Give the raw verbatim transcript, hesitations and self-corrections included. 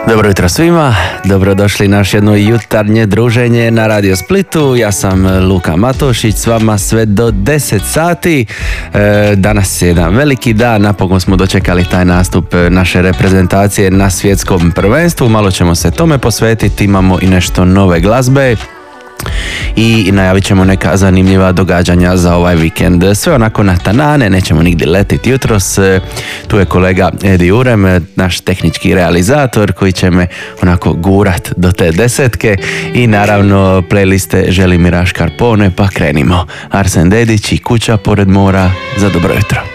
Dobro jutro svima, dobrodošli na još jedno jutarnje druženje na Radio Splitu. Ja sam Luka Matošić, s vama sve do deset sati. E, danas je jedan veliki dan, napokon smo dočekali taj nastup naše reprezentacije na svjetskom prvenstvu. Malo ćemo se tome posvetiti, imamo i nešto nove glazbe i najavit ćemo neka zanimljiva događanja za ovaj vikend. Sve onako na tanane, nećemo nigdje letiti jutros. Tu je kolega Edi Urem, naš tehnički realizator koji će me onako gurat do te desetke i naravno playliste Želimira Škarpone, pa krenimo. Arsen Dedić i Kuća pored mora za dobro jutro.